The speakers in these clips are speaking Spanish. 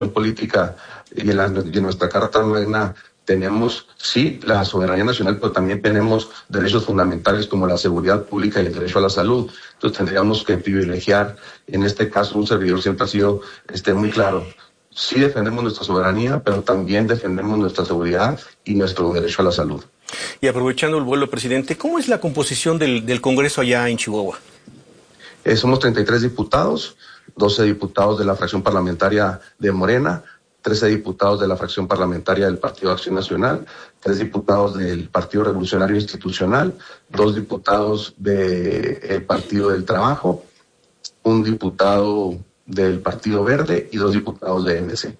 política y en nuestra Carta Magna tenemos, sí, la soberanía nacional, pero también tenemos derechos fundamentales como la seguridad pública y el derecho a la salud. Entonces tendríamos que privilegiar, en este caso un servidor siempre ha sido muy claro. Sí defendemos nuestra soberanía, pero también defendemos nuestra seguridad y nuestro derecho a la salud. Y aprovechando el vuelo, presidente, ¿cómo es la composición del Congreso allá en Chihuahua? Somos 33 diputados, 12 diputados de la fracción parlamentaria de Morena, 13 diputados de la fracción parlamentaria del Partido Acción Nacional, 3 diputados del Partido Revolucionario Institucional, 2 diputados del Partido del Trabajo, 1 diputado del Partido Verde y 2 diputados de MC.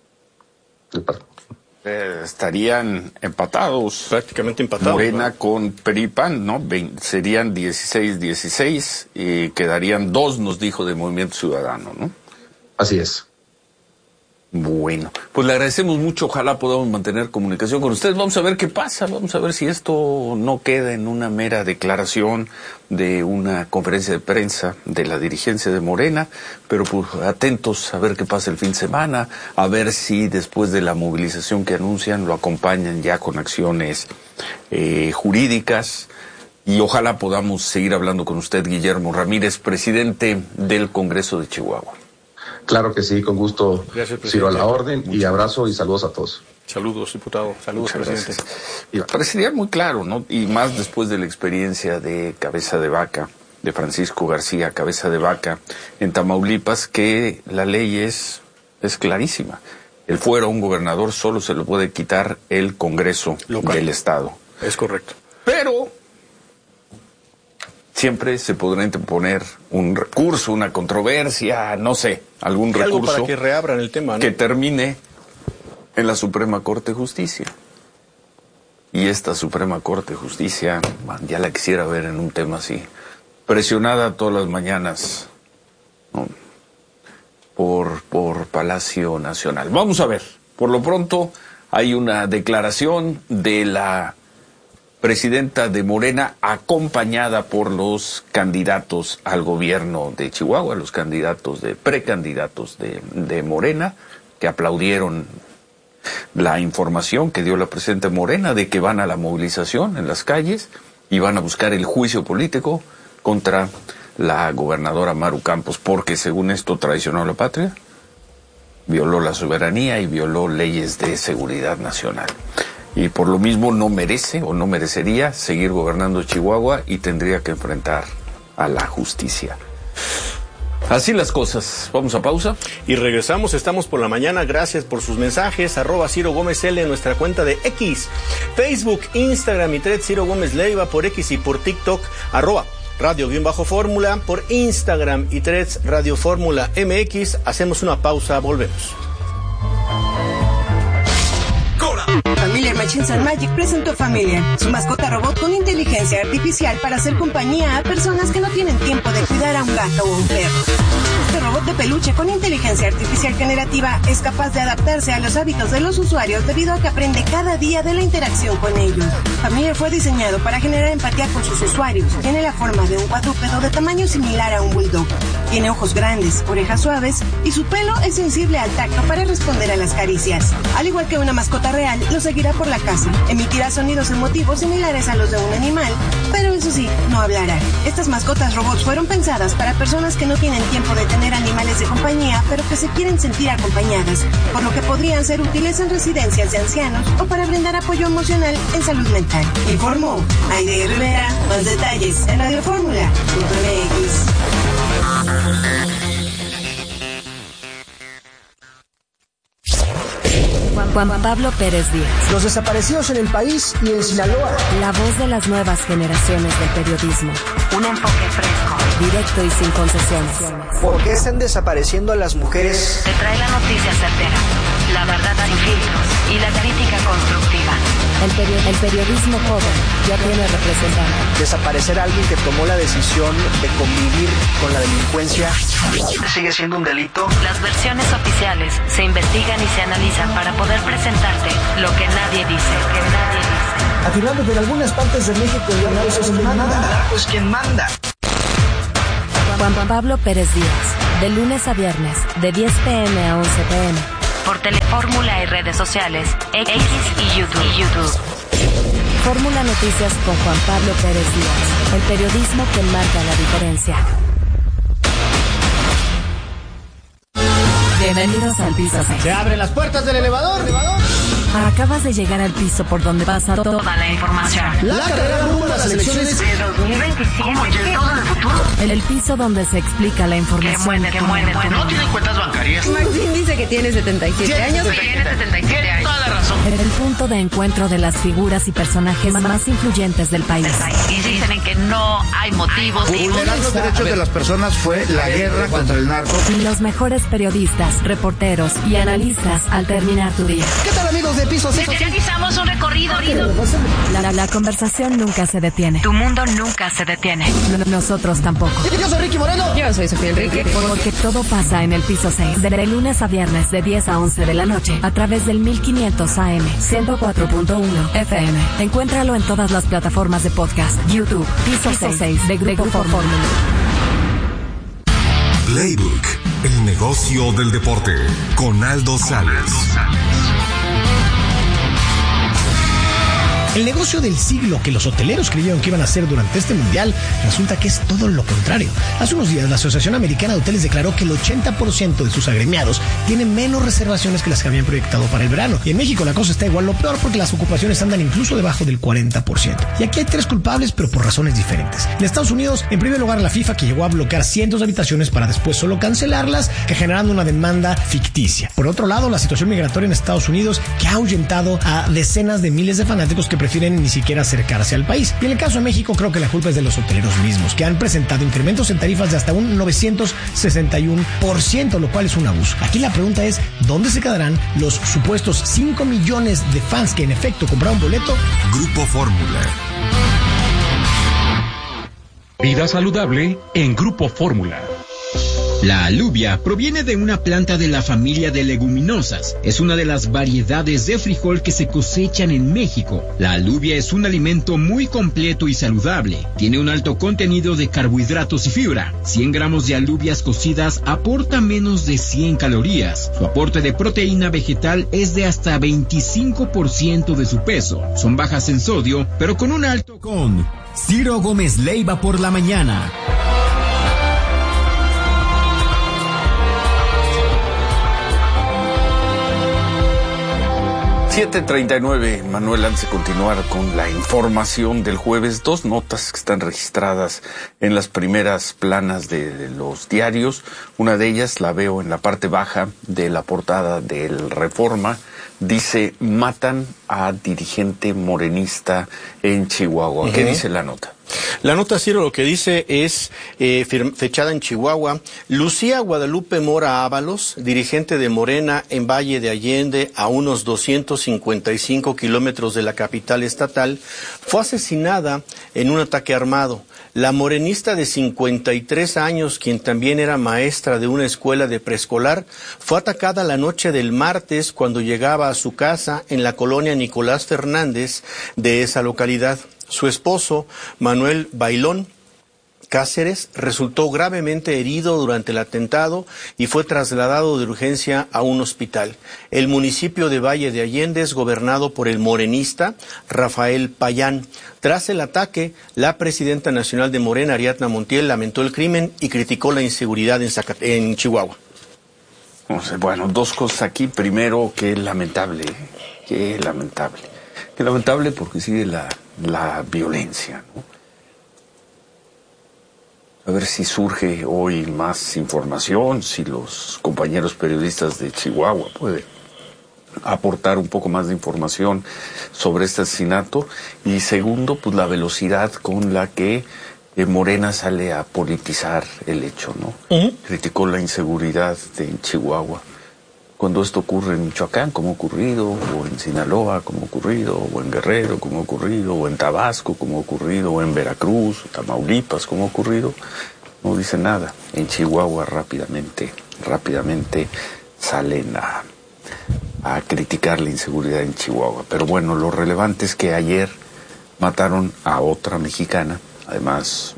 Estarían empatados. Prácticamente empatados. Morena, ¿no? con PRI y PAN, ¿no? Serían 16-16 y quedarían 2, nos dijo, de Movimiento Ciudadano, ¿no? Así es. Bueno, pues le agradecemos mucho, ojalá podamos mantener comunicación con ustedes. Vamos a ver qué pasa, vamos a ver si esto no queda en una mera declaración de una conferencia de prensa de la dirigencia de Morena, pero pues atentos a ver qué pasa el fin de semana, a ver si después de la movilización que anuncian lo acompañan ya con acciones jurídicas. Y ojalá podamos seguir hablando con usted, Guillermo Ramírez, presidente del Congreso de Chihuahua. Claro que sí, con gusto. Gracias, presidente. Sigo a la orden y abrazo y saludos a todos. Saludos, diputado. Saludos, presidente. Y parecería muy claro, ¿no? Y más después de la experiencia de Cabeza de Vaca, de Francisco García Cabeza de Vaca, en Tamaulipas, que la ley es clarísima. El fuero a un gobernador solo se lo puede quitar el Congreso local del Estado. Es correcto. Pero siempre se podrá interponer un recurso, una controversia, no sé, algún recurso algo para que reabran el tema, ¿no? Que termine en la Suprema Corte de Justicia. Y esta Suprema Corte de Justicia, ya la quisiera ver en un tema así, presionada todas las mañanas, ¿no? por Palacio Nacional. Vamos a ver, por lo pronto hay una declaración de la presidenta de Morena, acompañada por los candidatos al gobierno de Chihuahua, los precandidatos de Morena, que aplaudieron la información que dio la presidenta Morena de que van a la movilización en las calles y van a buscar el juicio político contra la gobernadora Maru Campos, porque según esto traicionó a la patria, violó la soberanía y violó leyes de seguridad nacional. Y por lo mismo no merece o no merecería seguir gobernando Chihuahua y tendría que enfrentar a la justicia. Así las cosas. Vamos a pausa. Y regresamos, estamos por la mañana. Gracias por sus mensajes. @Ciro Gómez L en nuestra cuenta de X, Facebook, Instagram y Threads Ciro Gómez Leiva por X y por TikTok, @Radio_Fórmula por Instagram y Threads Radio Fórmula MX. Hacemos una pausa, volvemos. Familia Machines and Magic presentó Familia, su mascota robot con inteligencia artificial para hacer compañía a personas que no tienen tiempo de cuidar a un gato o un perro. Este robot de peluche con inteligencia artificial generativa es capaz de adaptarse a los hábitos de los usuarios debido a que aprende cada día de la interacción con ellos. Familia fue diseñado para generar empatía con sus usuarios. Tiene la forma de un cuadrúpedo de tamaño similar a un bulldog. Tiene ojos grandes, orejas suaves y su pelo es sensible al tacto para responder a las caricias. Al igual que una mascota real, lo seguirá por la casa. Emitirá sonidos emotivos similares a los de un animal, pero eso sí, no hablará. Estas mascotas robots fueron pensadas para personas que no tienen tiempo de tener animales de compañía, pero que se quieren sentir acompañadas, por lo que podrían ser útiles en residencias de ancianos o para brindar apoyo emocional en salud mental. Informó Aide Rivera. Más detalles en radiofórmula.mx. Juan Pablo Pérez Díaz. Los desaparecidos en el país y en Sinaloa. La voz de las nuevas generaciones del periodismo. Un enfoque fresco, directo y sin concesiones. ¿Por qué están desapareciendo a las mujeres? Te trae la noticia certera, la verdad sin filtros y la crítica constructiva. El periodismo joven ya tiene representante. Desaparecer a alguien que tomó la decisión de convivir con la delincuencia sigue siendo un delito. Las versiones oficiales se investigan y se analizan para poder presentarte lo que nadie dice. Afirmando que en algunas partes de México el narco es quien manda. El narco es quien manda. Juan Pablo Pérez Díaz, de lunes a viernes, de 10 p.m. a 11 p.m. por Telefórmula y redes sociales, X y YouTube. Fórmula Noticias con Juan Pablo Pérez Díaz, el periodismo que marca la diferencia. Bienvenidos al piso 6. Se abren las puertas del elevador. Acabas de llegar al piso por donde pasa toda La información. La carrera rumbo a las elecciones. De 2025 y el todo del futuro. el piso donde se explica la información. Que mueve. No tienen cuentas bancarias. Martín dice que tiene 77 años. Tiene 77 años. Toda la razón. El punto de encuentro de las figuras y personajes más influyentes del país. Y dicen que no hay motivos. Vulnerar los derechos de las personas fue la guerra contra el narco. Y los mejores periodistas, reporteros y analistas al terminar tu día. ¿Qué tal, amigos de Piso 6? Realizamos un recorrido. La conversación nunca se detiene. Tu mundo nunca se detiene. Nosotros tampoco. Yo soy Ricky Moreno. Yo soy Sofía Enrique. Porque todo pasa en el piso 6. De lunes a viernes de 10 a 11 de la noche. A través del 1500 AM, 104.1 FM. Encuéntralo en todas las plataformas de podcast. YouTube, Piso 6 de Grupo Fórmula. Playbook, el negocio del deporte, con Aldo Sales. El negocio del siglo que los hoteleros creyeron que iban a hacer durante este mundial resulta que es todo lo contrario. Hace unos días la Asociación Americana de Hoteles declaró que el 80% de sus agremiados tienen menos reservaciones que las que habían proyectado para el verano. Y en México la cosa está igual o peor porque las ocupaciones andan incluso debajo del 40%. Y aquí hay tres culpables, pero por razones diferentes. En Estados Unidos, en primer lugar, la FIFA, que llegó a bloquear cientos de habitaciones para después solo cancelarlas, que generando una demanda ficticia. Por otro lado, la situación migratoria en Estados Unidos, que ha ahuyentado a decenas de miles de fanáticos que prefieren ni siquiera acercarse al país. Y en el caso de México, creo que la culpa es de los hoteleros mismos, que han presentado incrementos en tarifas de hasta un 961%, lo cual es un abuso. Aquí la pregunta es, ¿dónde se quedarán los supuestos 5 millones de fans que en efecto compraron boleto? Grupo Fórmula. Vida saludable en Grupo Fórmula. La alubia proviene de una planta de la familia de leguminosas. Es una de las variedades de frijol que se cosechan en México. La alubia es un alimento muy completo y saludable. Tiene un alto contenido de carbohidratos y fibra. 100 gramos de alubias cocidas aporta menos de 100 calorías. Su aporte de proteína vegetal es de hasta 25% de su peso. Son bajas en sodio, pero con un alto... Con Ciro Gómez Leiva por la mañana. 7:39, Manuel, antes de continuar con la información del jueves, dos notas que están registradas en las primeras planas de los diarios. Una de ellas la veo en la parte baja de la portada del Reforma. Dice, matan a dirigente morenista en Chihuahua. ¿Qué dice la nota? La nota, Ciro, lo que dice es, fechada en Chihuahua, Lucía Guadalupe Mora Ábalos, dirigente de Morena en Valle de Allende, a unos 255 kilómetros de la capital estatal, fue asesinada en un ataque armado. La morenista de 53 años, quien también era maestra de una escuela de preescolar, fue atacada la noche del martes cuando llegaba a su casa en la colonia Nicolás Fernández de esa localidad. Su esposo, Manuel Bailón Cáceres, resultó gravemente herido durante el atentado y fue trasladado de urgencia a un hospital. El municipio de Valle de Allende es gobernado por el morenista Rafael Payán. Tras el ataque, la presidenta nacional de Morena, Ariadna Montiel, lamentó el crimen y criticó la inseguridad en Chihuahua. Bueno, dos cosas aquí. Primero, qué lamentable, qué lamentable. Qué lamentable porque sigue la violencia, ¿no? A ver si surge hoy más información, si los compañeros periodistas de Chihuahua pueden aportar un poco más de información sobre este asesinato. Y segundo, pues la velocidad con la que Morena sale a politizar el hecho, ¿no? Criticó la inseguridad en Chihuahua. Cuando esto ocurre en Michoacán, como ha ocurrido, o en Sinaloa, como ha ocurrido, o en Guerrero, como ha ocurrido, o en Tabasco, como ha ocurrido, o en Veracruz, o Tamaulipas, como ha ocurrido, no dice nada. En Chihuahua rápidamente salen a criticar la inseguridad en Chihuahua. Pero bueno, lo relevante es que ayer mataron a otra mexicana, además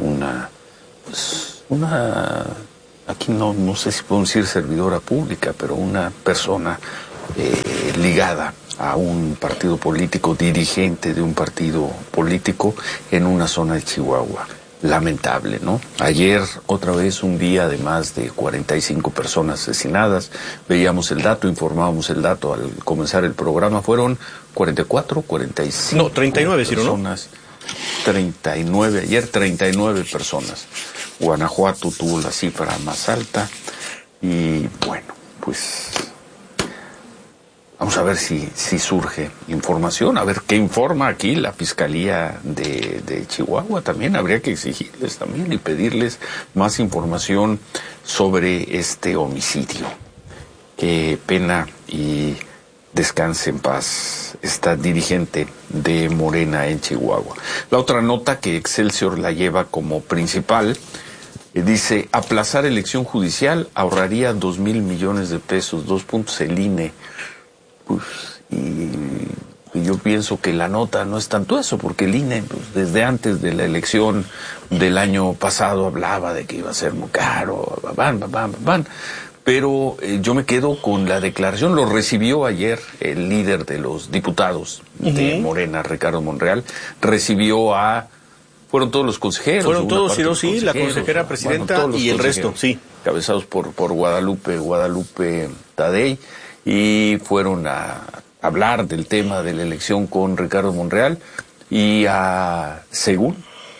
aquí no sé si puedo decir servidora pública, pero una persona ligada a un partido político, dirigente de un partido político en una zona de Chihuahua. Lamentable, ¿no? Ayer, otra vez, un día de más de 45 personas asesinadas. Veíamos el dato, informábamos el dato al comenzar el programa. Fueron 44, 45... No, 39, personas. ¿No? 39, ayer 39 personas. Guanajuato tuvo la cifra más alta. Y bueno, pues... vamos a ver si surge información, a ver qué informa aquí la Fiscalía de Chihuahua. También habría que exigirles también y pedirles más información sobre este homicidio. Qué pena y descanse en paz esta dirigente de Morena en Chihuahua. La otra nota que Excelsior la lleva como principal dice: aplazar elección judicial ahorraría 2,000 millones de pesos, 2 puntos el INE. Pues, y yo pienso que la nota no es tanto eso, porque el INE, pues, desde antes de la elección del año pasado hablaba de que iba a ser muy caro, pero yo me quedo con la declaración. Lo recibió ayer el líder de los diputados de Morena, Ricardo Monreal, recibió a... fueron todos los consejeros. Fueron todos, sí, la consejera presidenta y el resto, sí. Cabezados por Guadalupe Tadei. Y fueron a hablar del tema de la elección con Ricardo Monreal y según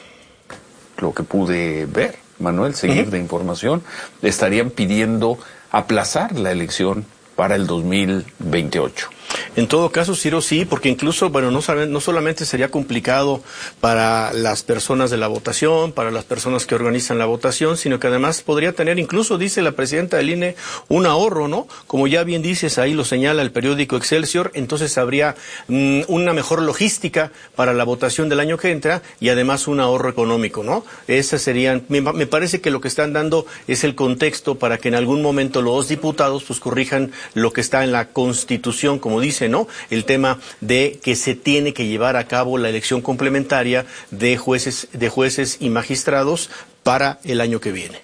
lo que pude ver, Manuel, seguir de información, le estarían pidiendo aplazar la elección para el 2028. En todo caso, Ciro, sí, porque incluso, bueno, no solamente sería complicado para las personas de la votación, para las personas que organizan la votación, sino que además podría tener, incluso dice la presidenta del INE, un ahorro, ¿no? Como ya bien dices, ahí lo señala el periódico Excelsior, entonces habría una mejor logística para la votación del año que entra y además un ahorro económico, ¿no? Esas serían, me parece que lo que están dando es el contexto para que en algún momento los diputados pues corrijan lo que está en la Constitución, como dice, ¿no? El tema de que se tiene que llevar a cabo la elección complementaria de jueces y magistrados para el año que viene.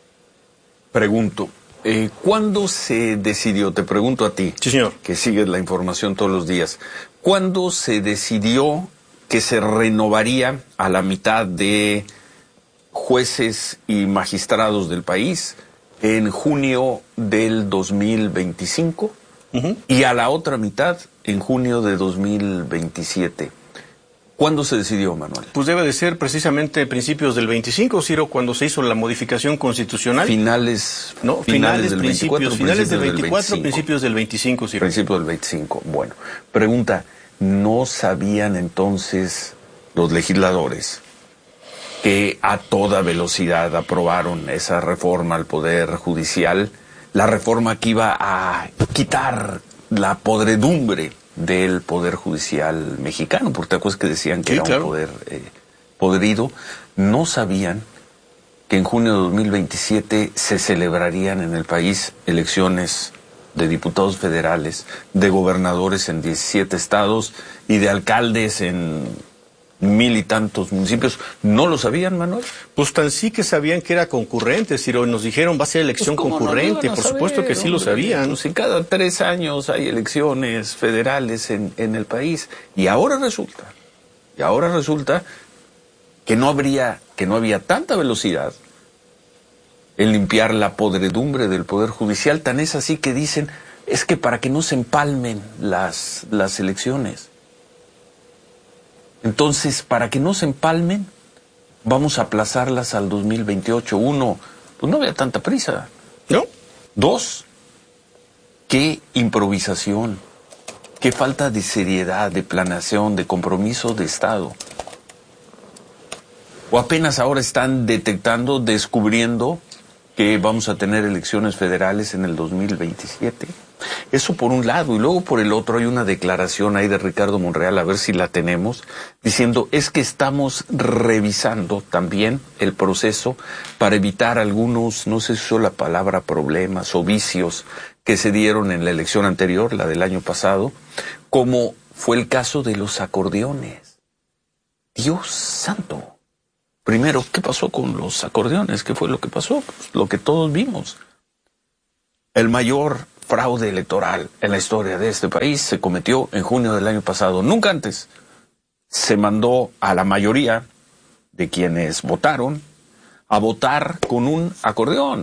Pregunto, ¿cuándo se decidió? Te pregunto a ti, sí, señor, que sigues la información todos los días. ¿Cuándo se decidió que se renovaría a la mitad de jueces y magistrados del país? ¿En junio del 2025? Y a la otra mitad en junio de 2027. ¿Cuándo se decidió, Manuel? Pues debe de ser precisamente principios del 25, Ciro, cuando se hizo la modificación constitucional. Finales del 24, finales del 24, principios del 25, Ciro. Principios del 25. Bueno, pregunta, ¿no sabían entonces los legisladores que a toda velocidad aprobaron esa reforma al Poder Judicial? La reforma que iba a quitar la podredumbre del Poder Judicial mexicano, porque te acuerdas que decían que era un poder podrido. No sabían que en junio de 2027 se celebrarían en el país elecciones de diputados federales, de gobernadores en 17 estados y de alcaldes en 1,000 y tantos municipios. ¿No lo sabían, Manuel? Pues tan sí que sabían que era concurrente, Ciro, nos dijeron va a ser elección concurrente, por supuesto que sí lo sabían. Pues si cada 3 años hay elecciones federales en el país, y ahora resulta que no había tanta velocidad en limpiar la podredumbre del Poder Judicial. Tan es así que dicen, es que para que no se empalmen las elecciones. Entonces, para que no se empalmen, vamos a aplazarlas al 2028. 1, pues no había tanta prisa. ¿No? 2, qué improvisación, qué falta de seriedad, de planeación, de compromiso de Estado. O apenas ahora están descubriendo que vamos a tener elecciones federales en el 2027. Eso por un lado, y luego por el otro hay una declaración ahí de Ricardo Monreal, a ver si la tenemos, diciendo, es que estamos revisando también el proceso para evitar algunos, no sé si usó la palabra problemas o vicios que se dieron en la elección anterior, la del año pasado, como fue el caso de los acordeones. Dios santo. Primero, ¿qué pasó con los acordeones? ¿Qué fue lo que pasó? Pues lo que todos vimos. El mayor fraude electoral en la historia de este país se cometió en junio del año pasado. Nunca antes se mandó a la mayoría de quienes votaron a votar con un acordeón.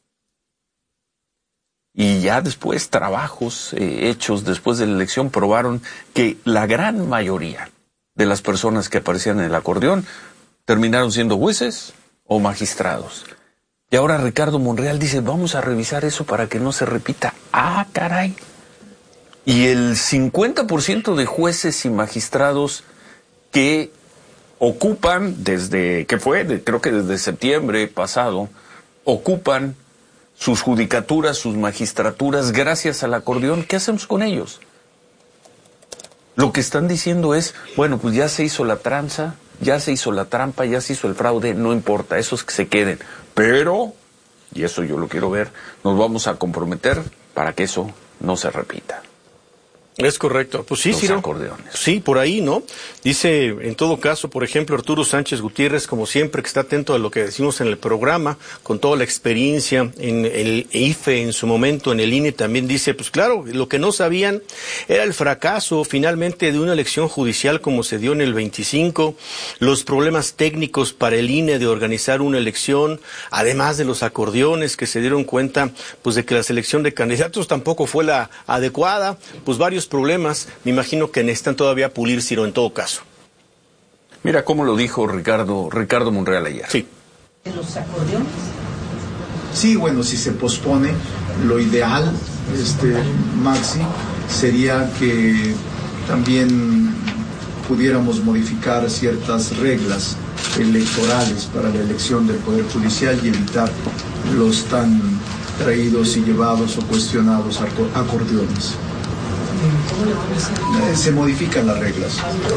Y ya después, trabajos hechos después de la elección probaron que la gran mayoría de las personas que aparecían en el acordeón terminaron siendo jueces o magistrados. Y ahora Ricardo Monreal dice, vamos a revisar eso para que no se repita. ¡Ah, caray! Y el 50% de jueces y magistrados que ocupan desde, ¿qué fue? Creo que desde septiembre pasado, ocupan sus judicaturas, sus magistraturas, gracias al acordeón. ¿Qué hacemos con ellos? Lo que están diciendo es, bueno, pues ya se hizo la tranza, ya se hizo la trampa, ya se hizo el fraude, no importa, esos que se queden. Pero, y eso yo lo quiero ver, nos vamos a comprometer para que eso no se repita. Es correcto. Pues sí, Los acordeones. Sí, por ahí, ¿no? Dice, en todo caso, por ejemplo, Arturo Sánchez Gutiérrez, como siempre, que está atento a lo que decimos en el programa, con toda la experiencia en el IFE en su momento, en el INE, también dice, pues claro, lo que no sabían era el fracaso finalmente de una elección judicial como se dio en el 25, los problemas técnicos para el INE de organizar una elección, además de los acordeones que se dieron cuenta, pues de que la selección de candidatos tampoco fue la adecuada, pues varios problemas, me imagino que necesitan todavía pulir, Ciro, en todo caso. Mira cómo lo dijo Ricardo Monreal ayer. Sí. ¿Los acordeones? Sí, bueno, si se pospone, lo ideal, Maxi, sería que también pudiéramos modificar ciertas reglas electorales para la elección del Poder Judicial y evitar los tan traídos y llevados o cuestionados acordeones. Se modifican las reglas.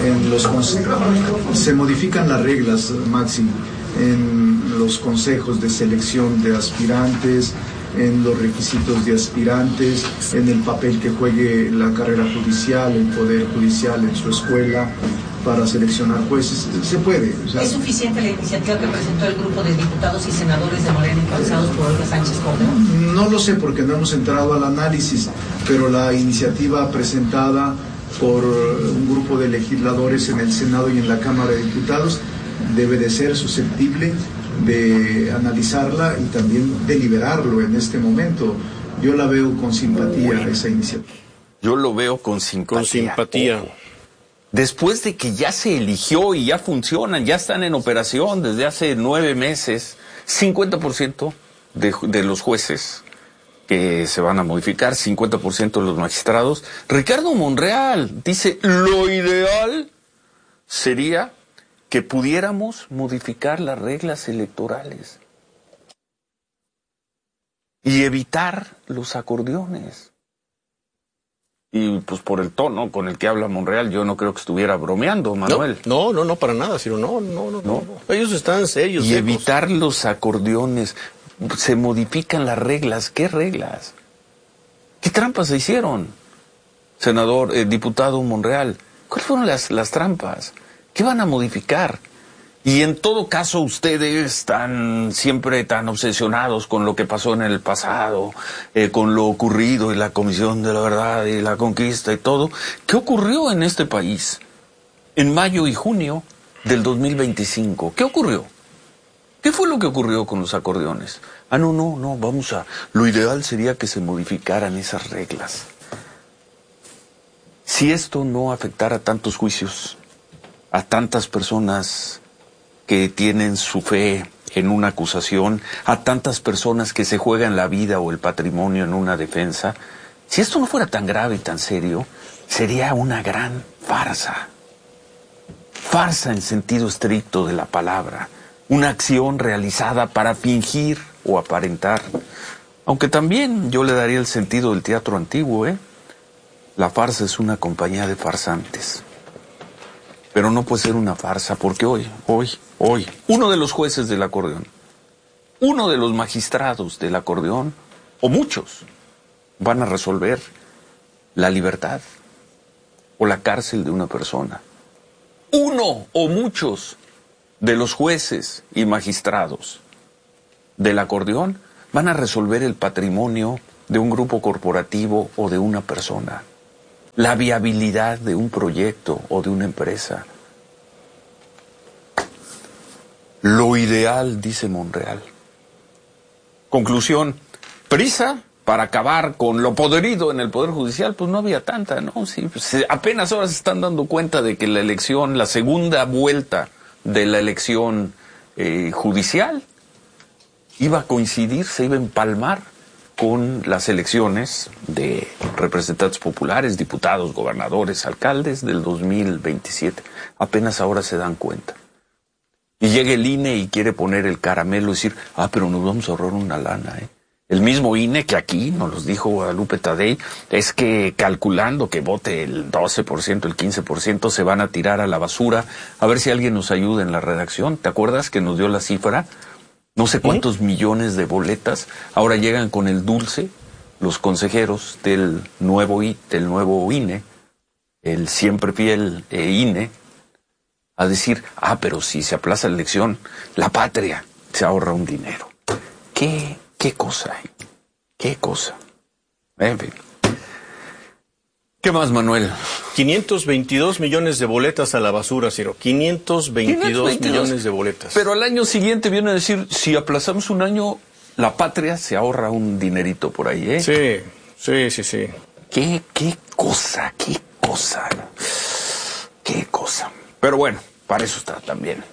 Se modifican las reglas, Maxi, en los consejos de selección de aspirantes, en los requisitos de aspirantes, en el papel que juegue la carrera judicial, el Poder Judicial en su escuela para seleccionar jueces. Se puede. O sea, ¿es suficiente la iniciativa que presentó el grupo de diputados y senadores de Morena encabezados por Olga Sánchez Cordero? No lo sé porque no hemos entrado al análisis, pero la iniciativa presentada por un grupo de legisladores en el Senado y en la Cámara de Diputados debe de ser susceptible de analizarla y también deliberarlo en este momento. Yo la veo con simpatía, esa iniciativa. Yo lo veo con simpatía. Con simpatía. Después de que ya se eligió y ya funcionan, ya están en operación desde hace 9 meses, 50% de los jueces que se van a modificar, 50% de los magistrados. Ricardo Monreal dice, lo ideal sería que pudiéramos modificar las reglas electorales y evitar los acordeones. Y pues por el tono con el que habla Monreal, yo no creo que estuviera bromeando, Manuel. No, para nada, Ciro, no. Ellos están serios. Y evitar los acordeones. Se modifican las reglas. ¿Qué reglas? ¿Qué trampas se hicieron? Senador, diputado Monreal, ¿cuáles fueron las trampas? ¿Qué van a modificar? Y en todo caso ustedes están siempre tan obsesionados con lo que pasó en el pasado, con lo ocurrido y la Comisión de la Verdad y la Conquista y todo. ¿Qué ocurrió en este país en mayo y junio del 2025? ¿Qué ocurrió? ¿Qué fue lo que ocurrió con los acordeones? No, lo ideal sería que se modificaran esas reglas. Si esto no afectara a tantos juicios, a tantas personas que tienen su fe en una acusación, a tantas personas que se juegan la vida o el patrimonio en una defensa, si esto no fuera tan grave y tan serio, sería una gran farsa. Farsa en sentido estricto de la palabra. Una acción realizada para fingir o aparentar. Aunque también yo le daría el sentido del teatro antiguo, La farsa es una compañía de farsantes. Pero no puede ser una farsa porque hoy, uno de los jueces del acordeón, uno de los magistrados del acordeón, o muchos, van a resolver la libertad o la cárcel de una persona. Uno o muchos de los jueces y magistrados del acordeón van a resolver el patrimonio de un grupo corporativo o de una persona, la viabilidad de un proyecto o de una empresa. Lo ideal, dice Monreal. Conclusión, prisa para acabar con lo podrido en el Poder Judicial, pues no había tanta, ¿no? Sí, pues apenas ahora se están dando cuenta de que la elección, la segunda vuelta de la elección judicial, iba a coincidir, se iba a empalmar con las elecciones de representantes populares, diputados, gobernadores, alcaldes del 2027. Apenas ahora se dan cuenta. Y llega el INE y quiere poner el caramelo y decir, pero nos vamos a ahorrar una lana, ¿eh? El mismo INE que aquí nos los dijo Guadalupe Tadei, es que calculando que vote el 12%, el 15%, se van a tirar a la basura. A ver si alguien nos ayuda en la redacción. ¿Te acuerdas que nos dio la cifra? No sé cuántos millones de boletas. Ahora llegan con el dulce los consejeros del nuevo INE, el siempre fiel INE, a decir, pero si se aplaza la elección, la patria se ahorra un dinero. ¿Qué cosa? ¿Qué cosa? En fin. ¿Qué más, Manuel? 522 millones de boletas a la basura, Ciro. 522 millones de boletas. Pero al año siguiente viene a decir, si aplazamos un año, la patria se ahorra un dinerito por ahí, ¿eh? Sí. ¿Qué cosa? Pero bueno, para eso está también.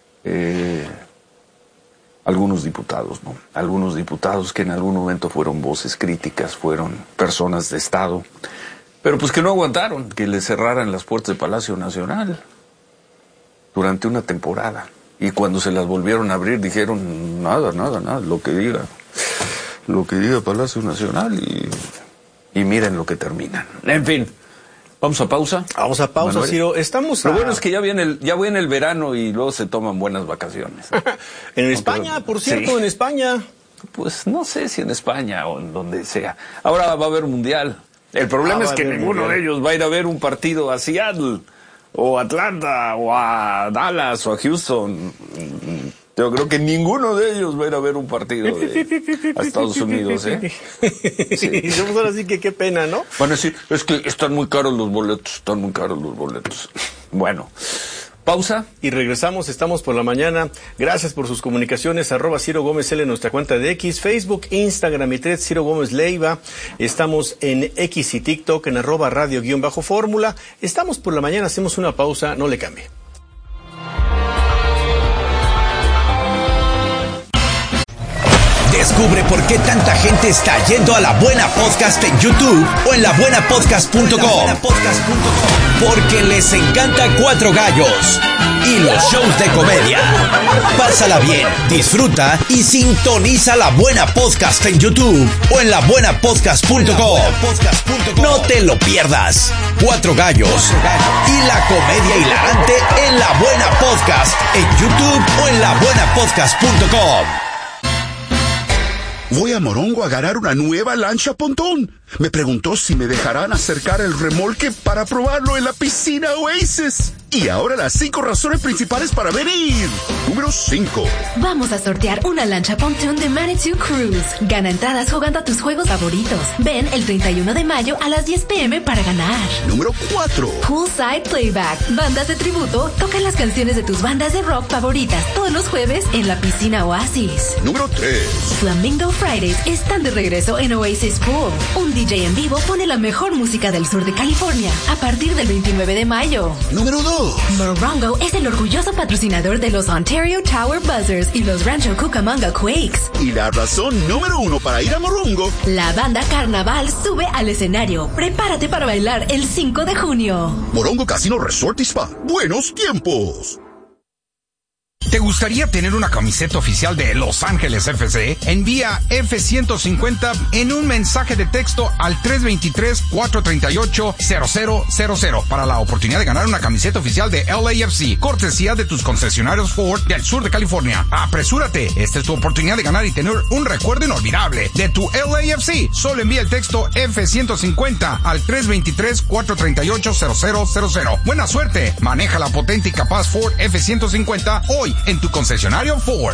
Algunos diputados, ¿no? Algunos diputados que en algún momento fueron voces críticas, fueron personas de Estado, pero pues que no aguantaron que le cerraran las puertas de Palacio Nacional durante una temporada. Y cuando se las volvieron a abrir dijeron, nada, lo que diga Palacio Nacional y miren lo que terminan. En fin. ¿Vamos a pausa? Vamos a pausa, Manuel. Ciro. Lo bueno es que ya viene el verano y luego se toman buenas vacaciones. En España, por cierto, sí. En España. Pues no sé si en España o en donde sea. Ahora va a haber mundial. El problema es que ninguno de ellos va a ir a ver un partido a Seattle, o a Atlanta, o a Dallas, o a Houston. Yo creo que ninguno de ellos va a ir a ver un partido a Estados Unidos, ¿eh? Sí. Pues ahora sí que qué pena, ¿no? Van a decir, es que están muy caros los boletos. Bueno, pausa. Y regresamos, estamos por la mañana. Gracias por sus comunicaciones. @Ciro Gómez L en nuestra cuenta de X, Facebook, Instagram y Thread, Ciro Gómez Leiva. Estamos en X y TikTok en @radio_fórmula. Estamos por la mañana, hacemos una pausa, no le cambie. Descubre por qué tanta gente está yendo a La Buena Podcast en YouTube o en labuenapodcast.com. Porque les encanta Cuatro Gallos y los shows de comedia. Pásala bien, disfruta y sintoniza La Buena Podcast en YouTube o en labuenapodcast.com. No te lo pierdas. Cuatro Gallos y la comedia hilarante en La Buena Podcast en YouTube o en labuenapodcast.com. Voy a Morongo a agarrar una nueva lancha pontón. Me preguntó si me dejarán acercar el remolque para probarlo en la piscina Oasis. Y ahora las 5 razones principales para venir. Número 5. Vamos a sortear una lancha pontoon de Manitou Cruise. Gana entradas jugando a tus juegos favoritos. Ven el 31 de mayo a las 10 p.m. para ganar. Número 4. Poolside Playback. Bandas de tributo tocan las canciones de tus bandas de rock favoritas todos los jueves en la piscina Oasis. Número 3. Flamingo Fridays están de regreso en Oasis Pool. Un DJ en vivo pone la mejor música del sur de California a partir del 29 de mayo. Número 2. Morongo es el orgulloso patrocinador de los Ontario Tower Buzzers y los Rancho Cucamonga Quakes. Y la razón número 1 para ir a Morongo. La banda Carnaval sube al escenario. Prepárate para bailar el 5 de junio. Morongo Casino Resort y Spa. ¡Buenos tiempos! ¿Te gustaría tener una camiseta oficial de Los Ángeles FC? Envía F-150 en un mensaje de texto al 323-438-0000 para la oportunidad de ganar una camiseta oficial de LAFC, cortesía de tus concesionarios Ford del sur de California. ¡Apresúrate! Esta es tu oportunidad de ganar y tener un recuerdo inolvidable de tu LAFC. Solo envía el texto F-150 al 323-438-0000. ¡Buena suerte! Maneja la potente y capaz Ford F-150 hoy en tu concesionario Ford.